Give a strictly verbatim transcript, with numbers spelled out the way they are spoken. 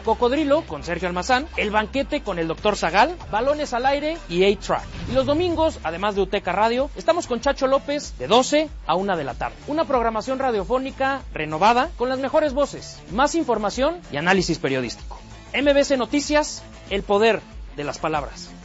Cocodrilo con Sergio Almazán, El Banquete con el doctor Zagal, Balones al Aire y A-Track. Y los domingos, además de Uteca Radio, estamos con Chacho López de doce a una de la tarde. Una programación radiofónica renovada con las mejores voces, más información y análisis periodístico. M B C Noticias, el poder de las palabras.